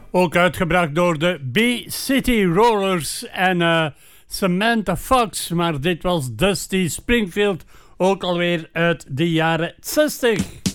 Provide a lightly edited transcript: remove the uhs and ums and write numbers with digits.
Ook uitgebracht door de B-City Rollers en Samantha Fox. Maar dit was Dusty Springfield, ook alweer uit de jaren 60.